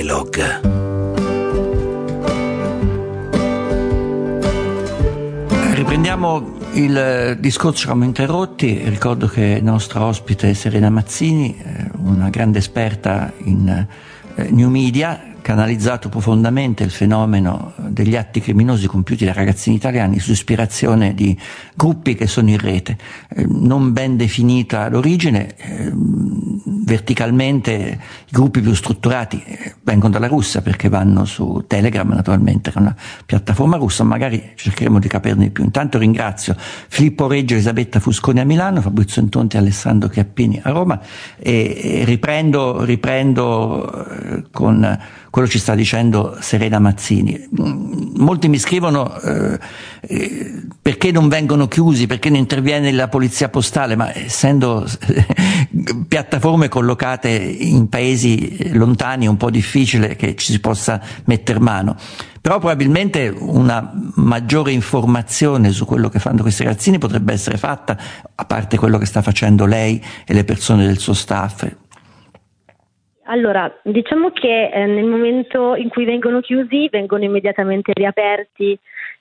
Dialogue. Riprendiamo il discorso, ci eravamo interrotti. Ricordo che il nostro ospite è Serena Mazzini, una grande esperta in new media, che ha analizzato profondamente il fenomeno degli atti criminosi compiuti dai ragazzini italiani su ispirazione di gruppi che sono in rete, non ben definita l'origine. Verticalmente i gruppi più strutturati vengono dalla Russia, perché vanno su Telegram, naturalmente, che è una piattaforma russa. Magari cercheremo di capirne di più. Intanto ringrazio Filippo Reggio, Elisabetta Fusconi a Milano, Fabrizio Intonti e Alessandro Chiappini a Roma, e riprendo con quello ci sta dicendo Serena Mazzini. Molti mi scrivono perché non vengono chiusi, perché non interviene la polizia postale, ma essendo piattaforme collocate in paesi lontani è un po' difficile che ci si possa metter mano. Però probabilmente una maggiore informazione su quello che fanno questi ragazzini potrebbe essere fatta, a parte quello che sta facendo lei e le persone del suo staff. Allora, diciamo che nel momento in cui vengono chiusi vengono immediatamente riaperti,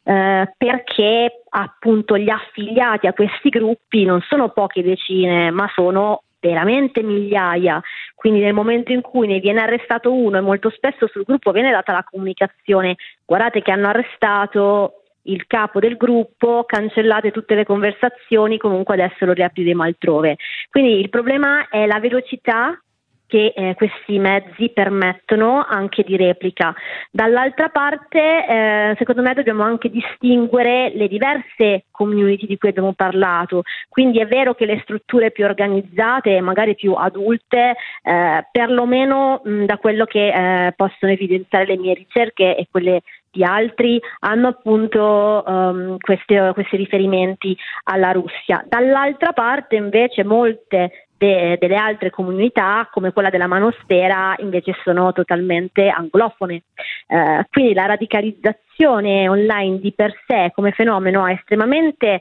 perché appunto gli affiliati a questi gruppi non sono poche decine, ma sono veramente migliaia. Quindi nel momento in cui ne viene arrestato uno, e molto spesso sul gruppo viene data la comunicazione: guardate che hanno arrestato il capo del gruppo, cancellate tutte le conversazioni, comunque adesso lo riapriremo altrove. Quindi il problema è la velocità che questi mezzi permettono anche di replica. Dall'altra parte, secondo me dobbiamo anche distinguere le diverse community di cui abbiamo parlato. Quindi è vero che le strutture più organizzate, magari più adulte, perlomeno da quello che possono evidenziare le mie ricerche e quelle di altri, hanno appunto questi riferimenti alla Russia. Dall'altra parte invece molte delle altre comunità, come quella della Manosfera, invece sono totalmente anglofone. Quindi la radicalizzazione online di per sé come fenomeno è estremamente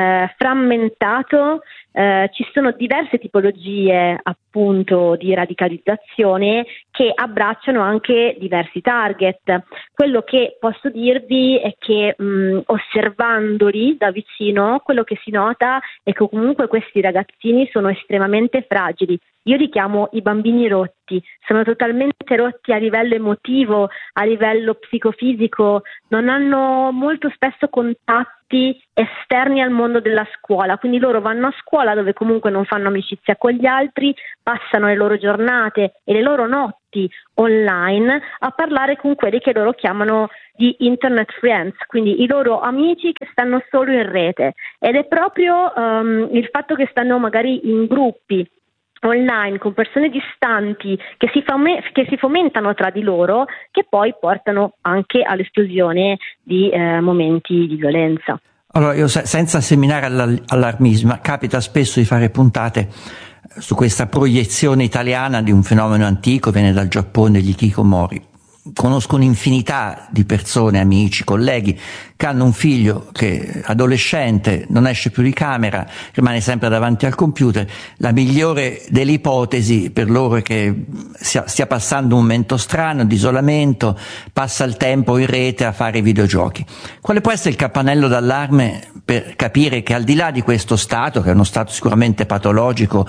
frammentato. Ci sono diverse tipologie appunto di radicalizzazione che abbracciano anche diversi target. Quello che posso dirvi è che osservandoli da vicino, quello che si nota è che comunque questi ragazzini sono estremamente fragili. Io li chiamo i bambini rotti, sono totalmente rotti a livello emotivo, a livello psicofisico, non hanno molto spesso contatti esterni al mondo della scuola, quindi loro vanno a scuola dove comunque non fanno amicizia con gli altri, passano le loro giornate e le loro notti online a parlare con quelli che loro chiamano di internet friends, quindi i loro amici che stanno solo in rete, ed è proprio il fatto che stanno magari in gruppi online con persone distanti che si fomentano tra di loro, che poi portano anche all'esplosione di momenti di violenza. Allora, io senza seminare allarmismo, capita spesso di fare puntate su questa proiezione italiana di un fenomeno antico, viene dal Giappone, gli hikikomori. Conosco un'infinità di persone, amici, colleghi, che hanno un figlio che adolescente, non esce più di camera, rimane sempre davanti al computer. La migliore delle ipotesi per loro è che stia passando un momento strano di isolamento, passa il tempo in rete a fare videogiochi. Quale può essere il campanello d'allarme per capire che al di là di questo stato, che è uno stato sicuramente patologico,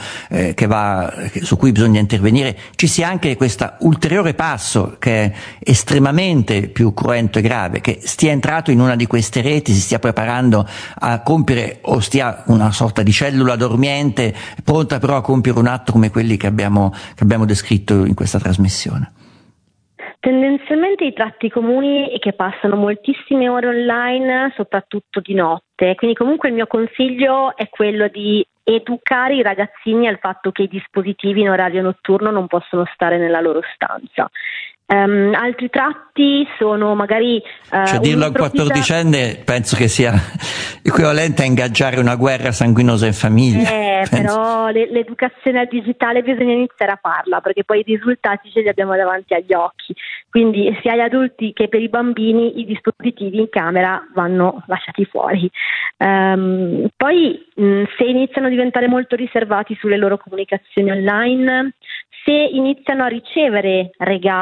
su cui bisogna intervenire, ci sia anche questo ulteriore passo che è estremamente più cruento e grave, che stia entrato in una di queste reti, si stia preparando a compiere, o stia una sorta di cellula dormiente pronta però a compiere un atto come quelli che abbiamo descritto in questa trasmissione? Tendenzialmente i tratti comuni che passano moltissime ore online, soprattutto di notte, quindi comunque il mio consiglio è quello di educare i ragazzini al fatto che i dispositivi in orario notturno non possono stare nella loro stanza. Altri tratti sono magari dirlo a un 14enne penso che sia equivalente a ingaggiare una guerra sanguinosa in famiglia. Però l'educazione al digitale bisogna iniziare a farla, perché poi i risultati ce li abbiamo davanti agli occhi. Quindi sia agli adulti che per i bambini i dispositivi in camera vanno lasciati fuori. Poi se iniziano a diventare molto riservati sulle loro comunicazioni online, se iniziano a ricevere regali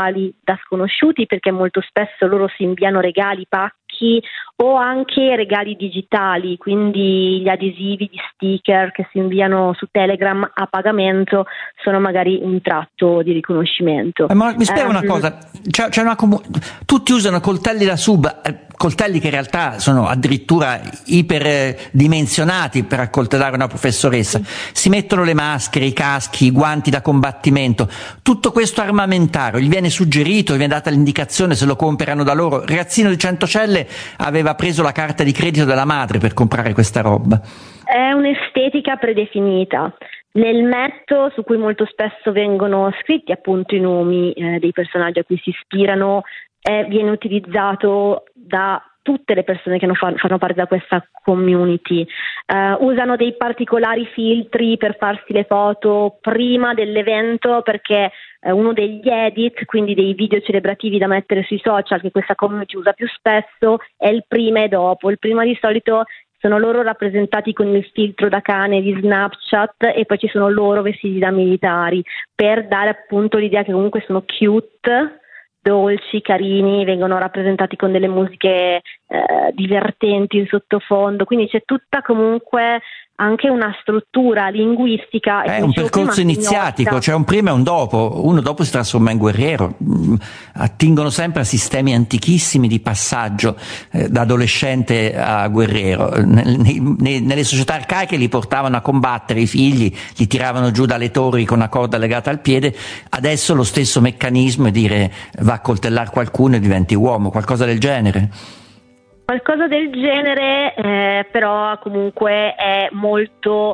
da sconosciuti, perché molto spesso loro si inviano regali, pacchi o anche regali digitali, quindi gli adesivi, gli sticker che si inviano su Telegram a pagamento sono magari un tratto di riconoscimento. Ma mi spiega una cosa, c'è tutti usano coltelli da sub, coltelli che in realtà sono addirittura iperdimensionati per accoltellare una professoressa, si mettono le maschere, i caschi, i guanti da combattimento, tutto questo armamentario, gli viene suggerito, gli viene data l'indicazione se lo comprano da loro. Il ragazzino di Centocelle aveva preso la carta di credito della madre per comprare questa roba. È un'estetica predefinita. Nel metto, su cui molto spesso vengono scritti appunto i nomi dei personaggi a cui si ispirano, viene utilizzato da tutte le persone che fanno parte da questa community. Usano dei particolari filtri per farsi le foto prima dell'evento, perché uno degli edit, quindi dei video celebrativi da mettere sui social che questa community usa più spesso, è il prima e dopo. Il prima di solito sono loro rappresentati con il filtro da cane di Snapchat e poi ci sono loro vestiti da militari, per dare appunto l'idea che comunque sono cute, dolci, carini, vengono rappresentati con delle musiche divertenti in sottofondo, quindi c'è tutta comunque anche una struttura linguistica. È un percorso iniziatico, c'è un prima e un dopo. Uno dopo si trasforma in guerriero, attingono sempre a sistemi antichissimi di passaggio da adolescente a guerriero. Nelle società arcaiche li portavano a combattere i figli, li tiravano giù dalle torri con una corda legata al piede. Adesso lo stesso meccanismo è dire va a coltellare qualcuno e diventi uomo, qualcosa del genere. Qualcosa del genere, però comunque è molto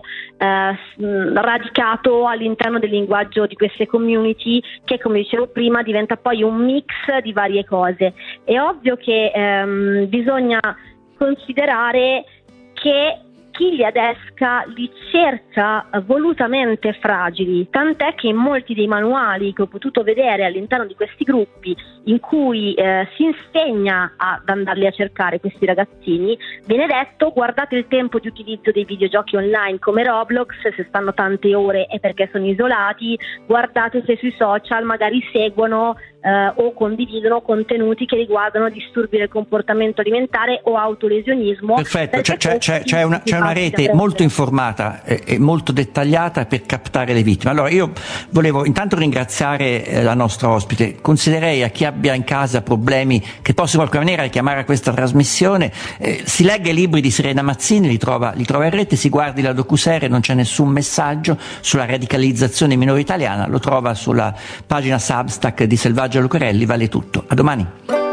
radicato all'interno del linguaggio di queste community, che come dicevo prima diventa poi un mix di varie cose. È ovvio che bisogna considerare che chi li adesca li cerca volutamente fragili, tant'è che in molti dei manuali che ho potuto vedere all'interno di questi gruppi, in cui si insegna ad andarli a cercare questi ragazzini, viene detto: guardate il tempo di utilizzo dei videogiochi online come Roblox, se stanno tante ore è perché sono isolati, guardate se sui social magari seguono o condividono contenuti che riguardano disturbi del comportamento alimentare o autolesionismo. Perfetto, c'è una rete molto informata e molto dettagliata per captare le vittime. Allora io volevo intanto ringraziare la nostra ospite. Consiglierei a chi abbia in casa problemi che possa in qualche maniera richiamare a questa trasmissione, si legga i libri di Serena Mazzini, li trova in rete, si guardi la docuserie Non c'è nessun messaggio sulla radicalizzazione minore italiana, lo trova sulla pagina Substack di Selvaggia Lucarelli. Vale tutto. A domani.